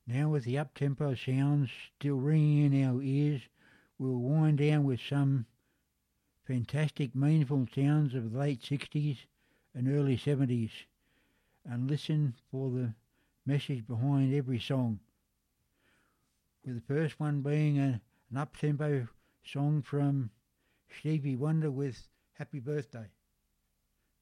Now with the up-tempo sounds still ringing in our ears, we'll wind down with some fantastic, meaningful sounds of the late 60s and early 70s and listen for the message behind every song. With the first one being an up-tempo song from Stevie Wonder with Happy Birthday.